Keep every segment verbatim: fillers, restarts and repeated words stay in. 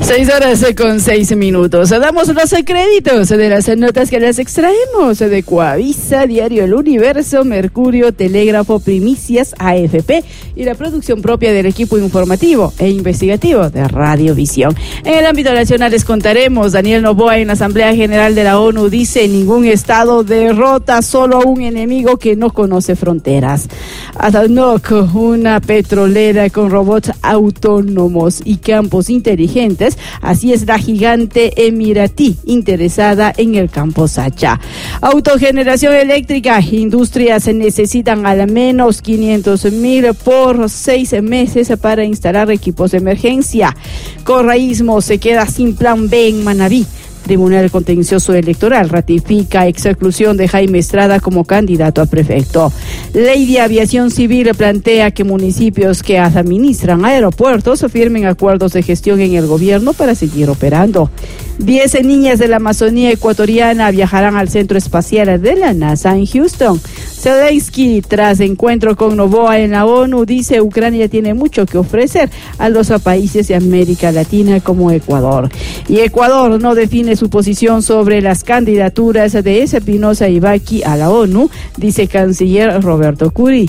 Seis horas con seis minutos. Damos los créditos de las notas que las extraemos de Coavisa, Diario El Universo, Mercurio, Telégrafo, Primicias, A F P y la producción propia del equipo informativo e investigativo de Radiovisión. En el ámbito nacional les contaremos, Daniel Noboa en la Asamblea General de la ONU dice: ningún Estado derrota, solo un enemigo que no conoce fronteras. ADNOC, una petrolera con robots autónomos y campos inteligentes. Así es la gigante emiratí interesada en el campo Sacha. Autogeneración eléctrica. Industrias necesitan al menos quinientos mil por seis meses para instalar equipos de emergencia. Correísmo se queda sin plan B en Manabí. Tribunal Contencioso Electoral ratifica exclusión de Jaime Estrada como candidato a prefecto. Ley de Aviación Civil plantea que municipios que administran aeropuertos firmen acuerdos de gestión en el gobierno para seguir operando. Diez niñas de la Amazonía ecuatoriana viajarán al Centro Espacial de la NASA en Houston. Zelensky, tras encuentro con Noboa en la ONU, dice Ucrania tiene mucho que ofrecer a los países de América Latina como Ecuador. Y Ecuador no define su posición sobre las candidaturas de Espinosa y Baki a la ONU, dice canciller Roberto Curi.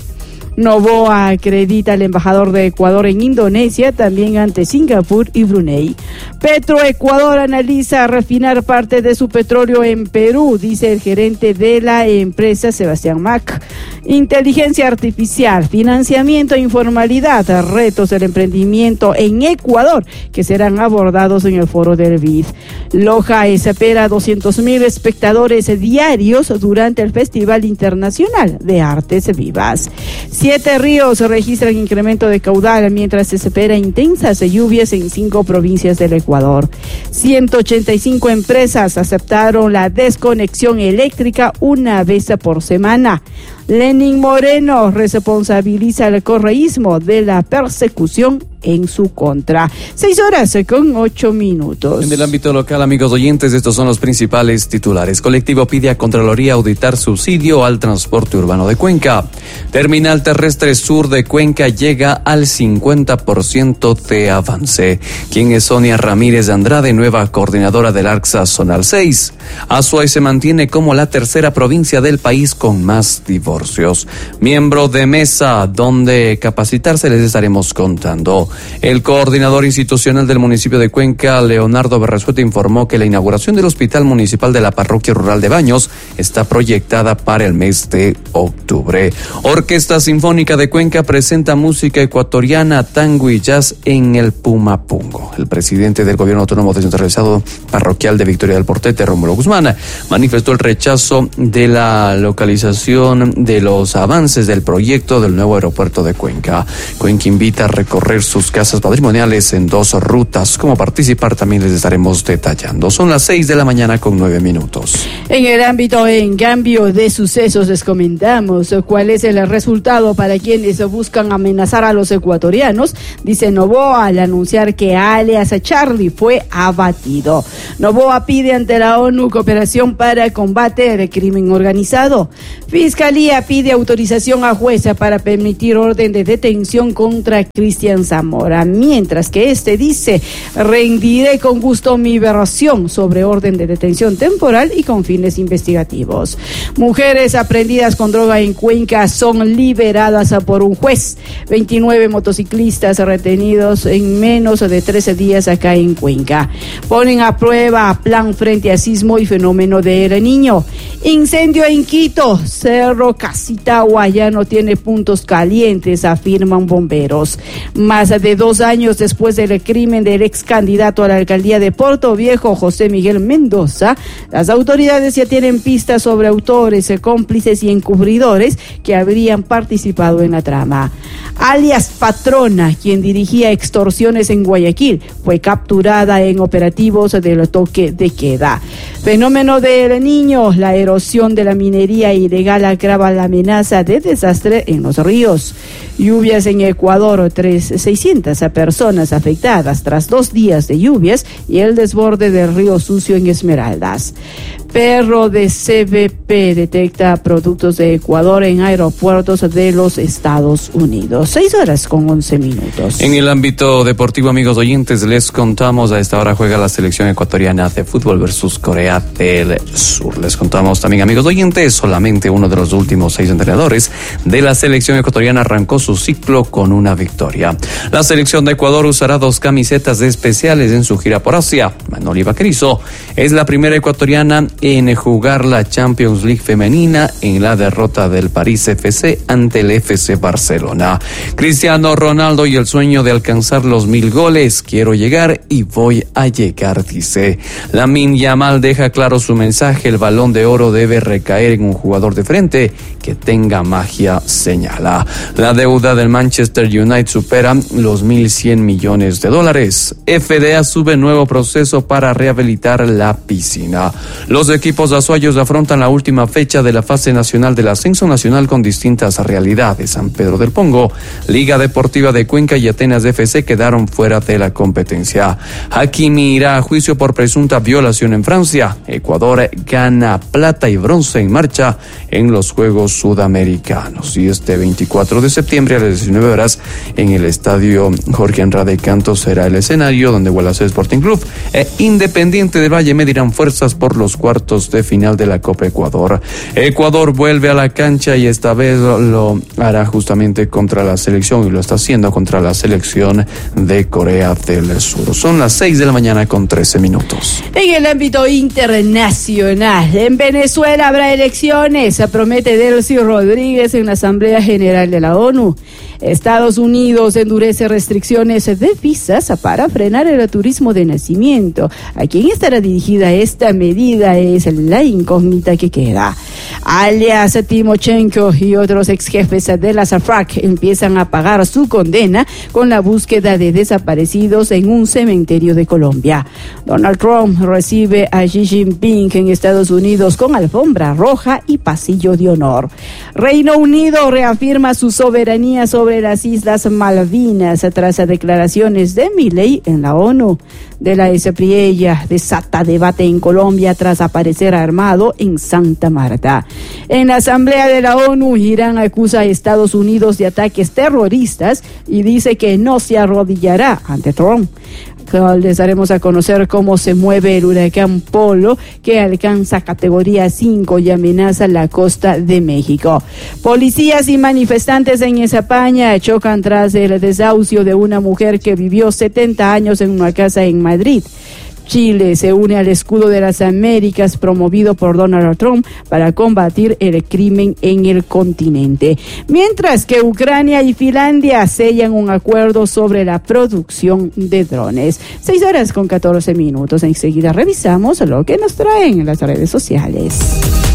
Noboa acredita al embajador de Ecuador en Indonesia, también ante Singapur y Brunei. Petroecuador analiza refinar parte de su petróleo en Perú, dice el gerente de la empresa Sebastián Mac. Inteligencia artificial, financiamiento e informalidad, retos del emprendimiento en Ecuador que serán abordados en el foro del B I D. Loja espera doscientos mil espectadores diarios durante el Festival Internacional de Artes Vivas. Siete ríos registran incremento de caudal mientras se espera intensas lluvias en cinco provincias del Ecuador. ciento ochenta y cinco empresas aceptaron la desconexión eléctrica una vez por semana. Lenín Moreno responsabiliza al correísmo de la persecución en su contra. Seis horas con ocho minutos. En el ámbito local, amigos oyentes, estos son los principales titulares. Colectivo pide a Contraloría auditar subsidio al transporte urbano de Cuenca. Terminal terrestre sur de Cuenca llega al cincuenta por ciento de avance. ¿Quién es Sonia Ramírez de Andrade, nueva coordinadora del ARCSA Zonal seis? Azuay se mantiene como la tercera provincia del país con más divorcios. Miembro de mesa donde capacitarse les estaremos contando. El coordinador institucional del municipio de Cuenca, Leonardo Berresueta, informó que la inauguración del Hospital Municipal de la Parroquia Rural de Baños está proyectada para el mes de octubre. Orquesta Sinfónica de Cuenca presenta música ecuatoriana, tango y jazz en el Pumapungo. El presidente del Gobierno Autónomo Descentralizado Parroquial de Victoria del Portete, Rómulo Guzmán, manifestó el rechazo de la localización de los avances del proyecto del nuevo aeropuerto de Cuenca. Cuenca invita a recorrer sus casas patrimoniales en dos rutas. Cómo participar también les estaremos detallando. Son las seis de la mañana con nueve minutos. En el ámbito, en cambio de sucesos, les comentamos cuál es el resultado para quienes buscan amenazar a los ecuatorianos. Dice Noboa al anunciar que alias Charlie fue abatido. Noboa pide ante la ONU cooperación para combatir el crimen organizado. Fiscalía pide autorización a jueza para permitir orden de detención contra Cristian Zamora, mientras que este dice: rendiré con gusto mi versión sobre orden de detención temporal y con fines investigativos. Mujeres aprendidas con droga en Cuenca son liberadas por un juez. veintinueve motociclistas retenidos en menos de trece días acá en Cuenca. Ponen a prueba plan frente a sismo y fenómeno de El Niño. Incendio en Quito. Cerro Casitagua ya no tiene puntos calientes, afirman bomberos. Más de dos años después del crimen del ex candidato a la alcaldía de Puerto Viejo, José Miguel Mendoza, las autoridades ya tienen pistas sobre autores, cómplices y encubridores que habrían participado en la trama. Alias Patrona, quien dirigía extorsiones en Guayaquil, fue capturada en operativos del toque de queda. Fenómeno del Niño, la erosión de la minería ilegal agrava la amenaza de desastre en los ríos. Lluvias en Ecuador, tres, seiscientas personas afectadas tras dos días de lluvias y el desborde del río Sucio en Esmeraldas. Perro de C B P detecta productos de Ecuador en aeropuertos de los Estados Unidos. Seis horas con once minutos. En el ámbito deportivo, amigos oyentes, les contamos, a esta hora juega la selección ecuatoriana de fútbol versus Corea del Sur. Les contamos también, amigos oyentes, solamente uno de los últimos seis entrenadores de la selección ecuatoriana arrancó su ciclo con una victoria. La selección de Ecuador usará dos camisetas especiales en su gira por Asia. Manoli Vaquerizo es la primera ecuatoriana en jugar la Champions League femenina en la derrota del París F C ante el F C Barcelona. Cristiano Ronaldo y el sueño de alcanzar los mil goles. Quiero llegar y voy a llegar, dice. Lamine Yamal deja claro su mensaje: el Balón de Oro debe recaer en un jugador de frente que tenga magia, señala. La deuda del Manchester United supera los mil cien millones de dólares. F D A sube nuevo proceso para rehabilitar la piscina. Los equipos azuayos afrontan la última fecha de la fase nacional del ascenso nacional con distintas realidades. San Pedro del Pongo, Liga Deportiva de Cuenca y Atenas F C quedaron fuera de la competencia. Hakimi irá a juicio por presunta violación en Francia. Ecuador gana plata y bronce en marcha en los Juegos Sudamericanos. Y este veinticuatro de septiembre a las diecinueve horas en el estadio Jorge Andrade Cantos será el escenario donde Gualaceo Sporting Club e Independiente del Valle medirán fuerzas por los cuartos de final de la Copa Ecuador. Ecuador vuelve a la cancha y esta vez lo hará justamente contra la selección, y lo está haciendo contra la selección de Corea del Sur. Son las seis de la mañana con trece minutos. En el ámbito internacional, en Venezuela habrá elecciones, promete Delcy Rodríguez en la Asamblea General de la ONU. Estados Unidos endurece restricciones de visas para frenar el turismo de nacimiento. ¿A quién estará dirigida esta medida? Es la incógnita que queda. Alias Timochenko y otros ex jefes de las FARC empiezan a pagar su condena con la búsqueda de desaparecidos en un cementerio de Colombia. Donald Trump recibe a Xi Jinping en Estados Unidos con alfombra roja y pasillo de honor. Reino Unido reafirma su soberanía sobre las Islas Malvinas tras declaraciones de Milei en la ONU. De la Espriella desata debate en Colombia tras aparecer armado en Santa Marta. En la Asamblea de la ONU, Irán acusa a Estados Unidos de ataques terroristas y dice que no se arrodillará ante Trump. Les daremos a conocer cómo se mueve el huracán Polo, que alcanza categoría cinco y amenaza la costa de México. Policías y manifestantes en España chocan tras el desahucio de una mujer que vivió setenta años en una casa en Madrid. Chile se une al escudo de las Américas promovido por Donald Trump para combatir el crimen en el continente. Mientras que Ucrania y Finlandia sellan un acuerdo sobre la producción de drones. Seis horas con catorce minutos. Enseguida revisamos lo que nos traen en las redes sociales.